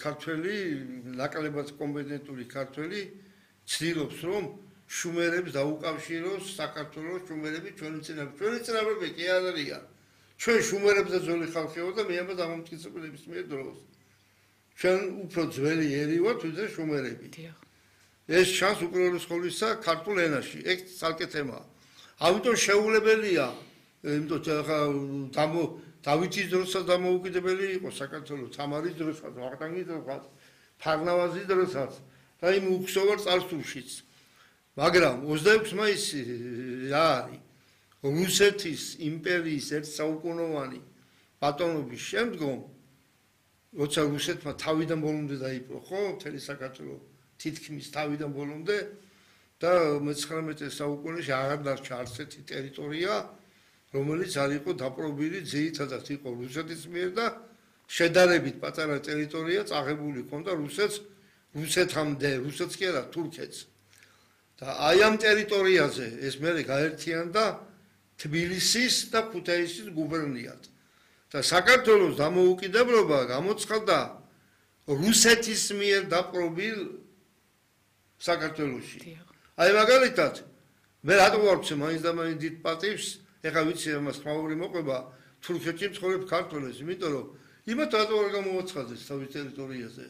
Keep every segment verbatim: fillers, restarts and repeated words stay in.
ქართველი, ნაკლებად კომპეტენტური ქართველი ცდილობს რომ შუმერებს დაუკავშიროს საქართველოს შუმერები ჩვენი წინაპრები. ჩვენი წინაპრები კი არ არიან. ჩვენ შუმერებზე ძველი ხალხი ვართ და მე ამბობ დამამტკიცებელების მიერ დროს. ჩვენ უფრო ძველი ერი ვართ ვიდრე შუმერები. ეს ჩანს უპირველეს ყოვლისა ქართულ ენაში. ეგ ცალკე თემაა. ამიტომ შეუულებელია, იმიტომ დამო დავითის დროსაც დამოუკიდებელი იყო საქართველო, თამარის დროსაც, ვახტანგის დროსაც, ფარნავაზის დროსაც და იმ უქსოვარ წარსულშიც. მაგრამ ოცდაექვსი მაისი რა არის? რუსეთის იმპერიის ერთ საუკუნოვანი ბატონობის შემდგომ, როცა რუსეთმა თავიდან ბოლომდე დაიპყრო, ხო, მთელი საქართველო თითქმის თავიდან ბოლომდე და მეცხრამეტე საუკუნეში აღარ დარჩა არც ერთი ტერიტორია, რომელიც არ იყო დაპყრობილი, ძირითადად იყო რუსეთის მიერ და შედარებით პატარა ტერიტორია წაღებული ჰქონდა რუსეთს, რუსეთამდე, რუსეთს კი არა, თურქეთს. და აი ამ ტერიტორიაზე ეს მერე გაერთიანდა თბილისის და ქუთაისის გუბერნიად. და საქართველოს დამოუკიდებლობა გამოცხადდა რუსეთის მიერ დაპყრობილ საქართველოში. აი მაგალითად, მე რატო ვარჩე მაინც და მაინც დიდ პატივს, ეხლა ვიცი ამას ხმაური მოყვება თურქეთში მცხოვრებ ქართველებს, იმიტომ რომ იმათ რატო არ გამოაცხადეს თავის ტერიტორიაზე.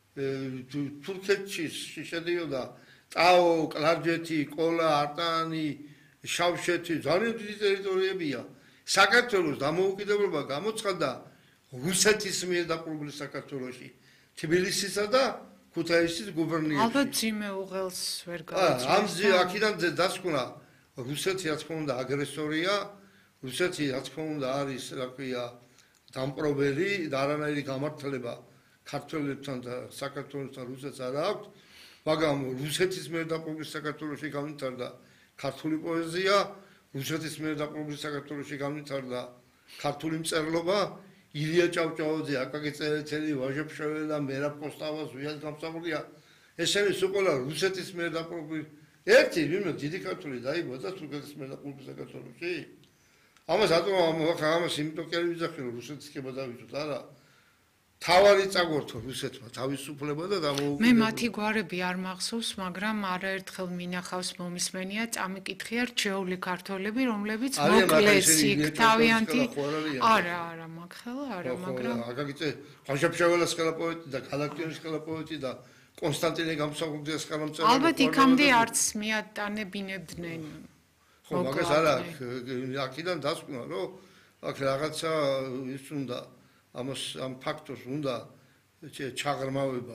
თურქეთში შედიოდა ტაო, კლარჯეთი, ყოლა, არტანი, შავშეთი, ძალიან დიდი ტერიტორიებია. საქართველოს დამოუკიდებლობა გამოცხადდა რუსეთის მიერ დაპყრობილ საქართველოში, თბილისისა და ქუთაისის გუბერნიაში. ალბათ ძიმე უღელს ვერ გავიცნობ. ამ აქედან დასკვნა რუსეთი რა თქმა უნდა აგრესორია, რუსეთი რა თქმა უნდა არის, რა ქვია, დამპყრობელი და არანაირი გამართლება ქართველებთან და საქართველოსთან რუსეთს არ აქვს, მაგრამ რუსეთის მიერ დაპყრობილ საქართველოში განვითარდა ქართული პოეზია, რუსეთის მიერ დაპყრობილ საქართველოში განვითარდა ქართული მწერლობა, ილია ჭავჭავაძე, აკაკი წერეთელი, ვაჟა ფშაველა, მერაბ კოსტავა, ზვიად გამსახურდია, ესენი სულ რუსეთის მიერ დაპყრობილ ერთი ვინმე დიდი ქართული დაიბადა თურქეთის მიერ დაპყრობილ საქართველოში. ამას რატომ ამას იმიტომ კი არ ვიძახი რომ რუსეთის ხება დავითოთ, არა. თავარი წაგვართო რუსეთმა თავისუფლება და დამოუკიდებლობა. მე მათი გვარები არ მახსოვს, მაგრამ არაერთხელ მინახავს მომისმენია წამიკითხია რჩეული ქართველები, რომლებიც მოკლეს იქ თავიანთი არა, არა, მაგხელა არა, მაგრამ აკაკი ხანშაფშაველას ხელა პოეტი და გალაქტიონის ხელა პოეტი და კონსტანტინე გამსახურდიას ხელა მწერალი. ალბათ იქამდე არც მიატანებინებდნენ. ხო, მაგას არა, აქედან დასკვნა, რომ აქ რაღაცა ის უნდა ამას ამ ფაქტორს უნდა ჩაღრმავება.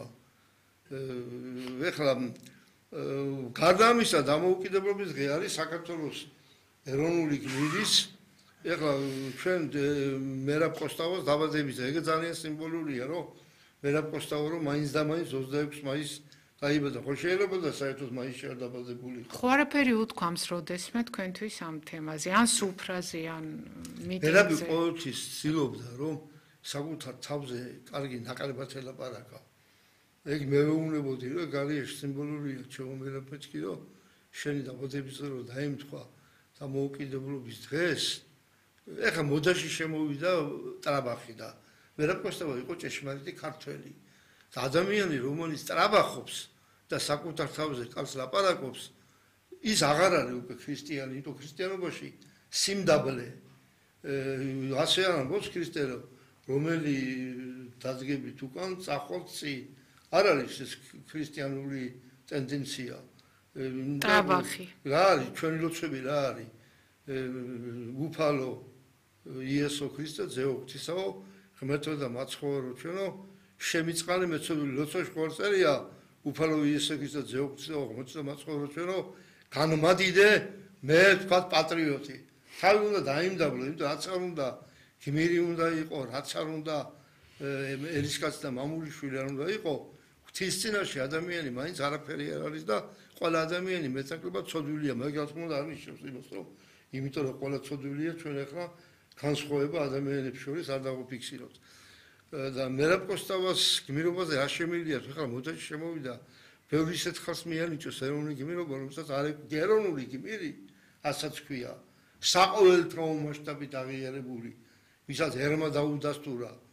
ეხლა გარდა ამისა დამოუკიდებლობის დღე არის საქართველოს ეროვნული გმირის, ეხლა ჩვენ მერაბ კოსტავას დაბადების დღე, ეგ ძალიან სიმბოლურია, რომ მერაბ კოსტავა რომ მაინც და მაინც ოცდაექვსი მაისს დაიბადა, ხო შეიძლება და საერთოდ მაისში არ დაბადებული. ხო არაფერი უთქვამს როდესმე თქვენთვის ამ თემაზე, ან სუფრაზე, ან მიტინგზე. მერაბი ყოველთვის ცდილობდა, რომ საკუთარ თავზე კარგი ნაკლებად ელაპარაკა. ეგ მეუბნებოდი, რომ გარიეში სიმბოლურია ჩემომერაფეთს კი, რომ შენი დაბადების დრო დაემთხვა დამოუკიდებლობის დღეს. ეხლა მოდაში შემოვიდა ტრაბახი და მერაბ კოსტავა იყო ჭეშმარიტი ქართველი. და ადამიანი, რომელიც ტრაბახობს და საკუთარ თავზე კარგს ლაპარაკობს, ის აღარ არის უკვე ქრისტიანი, იმიტომ ქრისტიანობაში სიმდაბლე ასე არ ამბობს ქრისტე, რომელი დადგებით უკან წახვალცი არ არის ეს ქრისტიანული ტენდენცია. ტრაბახი. რა არის ჩვენი ლოცვები რა არის? უფალო იესო ქრისტე ძეო ღვთისაო ღმერთო და მაცხოვრო ჩვენო შემიწყალე მეცოდული ლოცვაში ყოველ წერია უფალო იესო ქრისტე ძეო ღვთისაო ღმერთო და მაცხოვრო ჩვენო განმადიდე მე თქვა პატრიოტი. თავი უნდა დაიმდაბლო, იმიტომ რაც არ უნდა გმირი უნდა იყო, რაც არ უნდა ერისკაცი და მამულიშვილი არ უნდა იყო, ღვთის წინაშე ადამიანი მაინც არაფერი არ არის და ყველა ადამიანი მეტნაკლებად ცოდვილია, მაგრამ რა თქმა უნდა არ ნიშნავს იმას, რომ იმიტომ რომ ყველა ცოდვილია, ჩვენ ახლა განსხვავება ადამიანებს შორის არ დავაფიქსირებთ. და მერაბ კოსტავას გმირობაზე რა შემიძლია, ახლა მოდაში შემოვიდა, ბევრი ისეთ ხალხს მიანიჭოს ეროვნული გმირობა, რომელსაც არ ეროვნული გმირი, ასაც ქვია, საყოველთაო მასშტაბით აღიარებული. ვისაც ერმა დაუდასტურა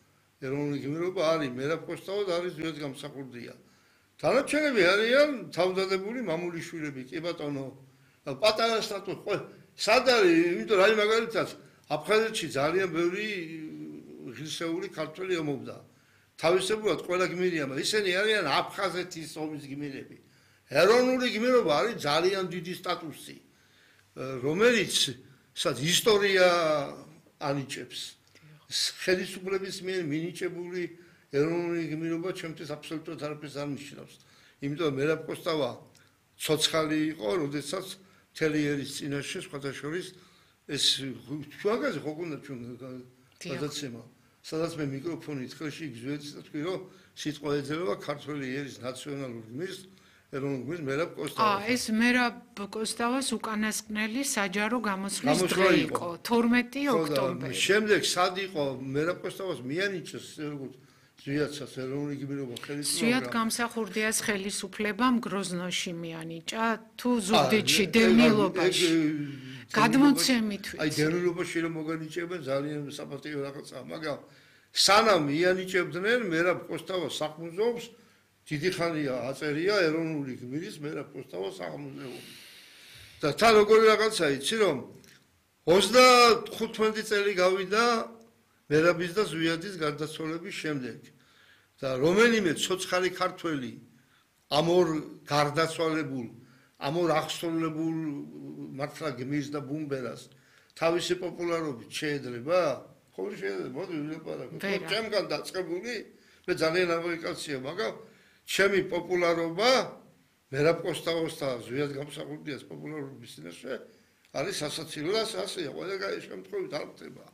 ეროვნული გმირობა არის მერაბ-კოსტავა და არის ზვიად გამსახურდია. დანარჩენები არიან თავდადებული მამულიშვილები, კი ბატონო. პატარა სტატუსი ხო სად არის, იმიტომ რა მაგალითად აფხაზეთში ძალიან ბევრი ღირსეული ქართველი ომობდა. თავისებურად ყველა გმირია, მაგრამ ისინი არიან აფხაზეთის ომის გმირები. ეროვნული გმირობა არის ძალიან დიდი სტატუსი, რომელიც სად ისტორია ანიჭებს. ხელისუფლების მიერ მინიჭებული ეროვნული გმირობა ჩემთვის აბსოლუტურად არაფერს არ ნიშნავს. იმიტომ რომ მერაბ-კოსტავა ცოცხალი იყო, როდესაც მთელი ერის წინაშე სხვათა შორის ეს შუაგაზე ხო გქონდა ჩვენ გადაცემა, სადაც მე მიკროფონით ხელში გზვედი და თქვი რომ სიტყვა ეძებება ქართველი ერის ნაციონალურ გმირს, ეროვნულ გმირს მერაბ-კოსტავას. აა ეს მერაბ-კოსტავას უკანასკნელი საჯარო გამოსვლის დღე იყო, თორმეტი ოქტომბერი. შემდეგ სად იყო მერაბ-კოსტავას მიანიჭეს როგორც ზვიადსაც ეროვნული გმირობა ხელისუფლება. ზვიად გამსახურდიას ხელისუფლებამ გროზნოში მიანიჭა თუ ზუგდიდში დევნილობაში. გადმოცემით ვიცი. აი დევნილობაში რომ მოგანიჭებენ ძალიან საპატიო რაღაცაა, მაგრამ სანამ მიანიჭებდნენ მერაბ-კოსტავას სახლ-მუზეუმს დიდი ხანია აწერია ეროვნული გმირის მერაბ-კოსტავას სახლ-მუზეუმი. და თან როგორი რაღაცა იცი რომ ოცდახუთმეტი წელი გავიდა მერაბის და ზვიადის გარდაცვალების შემდეგ და რომელიმე ცოცხალი ქართველი ამ ორ გარდაცვალებულ ამ ორ აღსრულებულ მართლა გმირს და ბუმბერას თავისი პოპულარობით შეედრება? ხო შეედრება, მოდი ვილაპარაკო. ჩემგან დაწყებული მე ძალიან ამერიკაცია, მაგრამ ჩემი პოპულარობა მერაბ-კოსტავას და ზვიად გამსახურდიას პოპულარობის წინაშე არის სასაცილო და ასეა, ყველა შემთხვევით არ ხდება.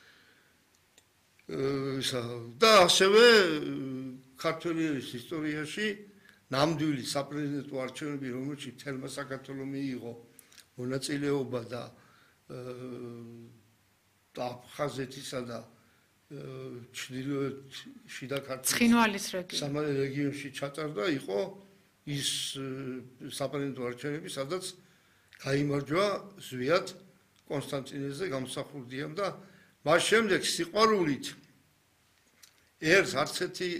და ასევე ქართველი ერის ისტორიაში ნამდვილი საპრეზიდენტო არჩევნები, რომელშიც თელმა საქართველოს მიიღო მონაწილეობა და აფხაზეთისა და ჩრდილოეთ შიდა ქართლის ცხინვალის რეგიონში სამარე რეგიონში ჩატარდა იყო ის საპრეზიდენტო არჩევნები, სადაც გაიმარჯვა ზვიად კონსტანტინეზე გამსახურდიამ და მას შემდეგ სიყვარულით ერთს არც ერთი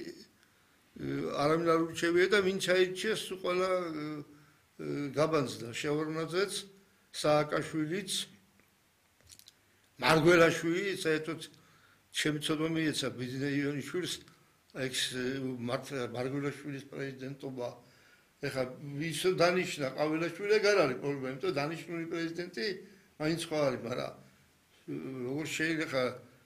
არავინ არ ურჩევია და ვინც აირჩიეს ყველა გაბანძდა შევარდნაძეც, სააკაშვილიც, მარგველაშვილი, საერთოდ ჩემი ცოდვა მიეცა ბიძინა ივანიშვილს, ეს მარგველაშვილის პრეზიდენტობა. ეხლა ვის დანიშნა ყავილაშვილი ეგ არ არის პრობლემა, იმიტომ დანიშნული პრეზიდენტი მაინც ხო არის, მაგრამ როგორ შეიძლება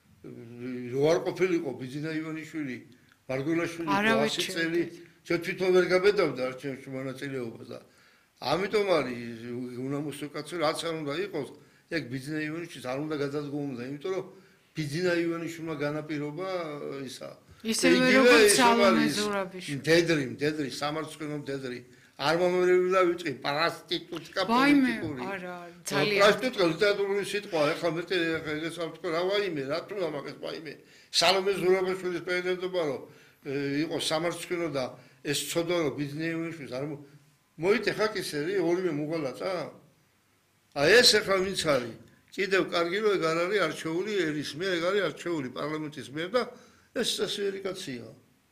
რო არ ყოფილიყო ბიძინა ივანიშვილი, მარგველაშვილი ასი წელი ჩვენ თვითონ ვერ გაბედავდა არჩევნებში მონაწილეობას და ამიტომ არის უნამუსო კაცი რაც არ უნდა იყოს, ეგ ბიძინა ივანიშვილს არ უნდა გადადგომოდა, იმიტომ რომ ბიძინა ივანიშვილმა განაპირობა ისა ისევე როგორც სალომე ზურაბიშვილი. დედრი, დედრი, სამარცხვინო დედრი. არ მომერევდა ვიტყვი პრასტიტუტკა პოლიტიკური. არა, ძალიან. პრასტიტუტკა ლიტერატურული სიტყვაა, ეხლა მე ეგეც არ ვთქვა, რა ვაიმე, რატომ ამაკეთ ვაიმე. სალომე ზურაბიშვილის პრეზიდენტობა რომ იყო სამარცხვინო და ეს ცოდვა რომ ბიძინა ივანიშვილს არ მოიტეხა კისერი, ორივე მუღალატა. აი ეს ეხლა ვინც არის? კიდევ კარგი რომ ეგ არ არის არჩეული ერის მიერ, ეგ არის არჩეული პარლამენტის მიერ და ეს წესიერი კაცია.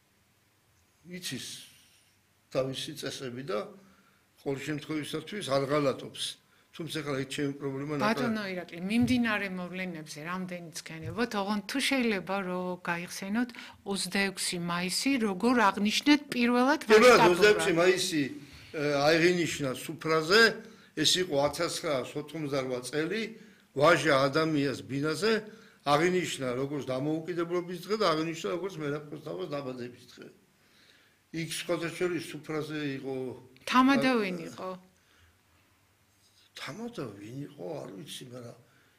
იცის თავისი წესები და ყოველ შემთხვევისათვის არ ღალატობს. თუმცა ახლა ეს ჩემი პრობლემა ნაკლებია. ბატონო ირაკლი, მიმდინარე მოვლენებზე რამდენიც გქენებოთ, ოღონდ თუ შეიძლება რომ გაიხსენოთ ოცდაექვსი მაისი, როგორ აღნიშნეთ პირველად მასშტაბურად. ოცდაექვსი მაისი აღინიშნა სუფრაზე, ეს იყო ათას ცხრაასი ოთხმოცდარვა წელი, ვაჟა ადამიანის ბინაზე აღინიშნა როგორც დამოუკიდებლობის დღე და აღინიშნა როგორც მერაბ-კოსტავას დაბადების დღე. იქ სხვათა შორის სუფრაზე იყო თამადა ვინ იყო? თამადა ვინ იყო, არ ვიცი, მაგრამ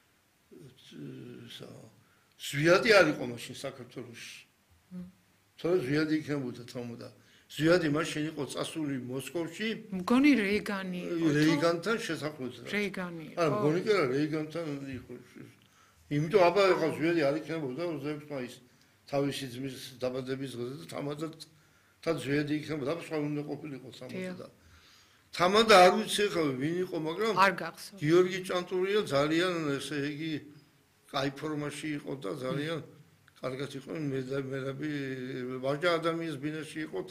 ზვიადი არ იყო მაშინ საქართველოში. თორე ზვიადი იქნებოდა თამადა. ზვიადი მაშინ იყო წასული მოსკოვში. მგონი რეიგანი იყო. რეიგანთან შესახვედრად. რეიგანი იყო. არა, მგონი კი არა, რეიგანთან იყო. იმიტომ აბა ახლა ზვიადი არ იქნებოდა ოცდაექვსი მაისს თავისი ძმის დაბადების დღეზე და თამადად თან ზვიადი იქნებოდა, აბა სხვა უნდა ყოფილიყო თამადა. თამადა არ ვიცი ახლა ვინ იყო, მაგრამ არ გახსოვს. გიორგი ჭანტურია ძალიან ესე იგი კაი ფორმაში იყო და ძალიან კარგად იყო მე და მერაბი ვაჟა ადამიანის ბინაში იყო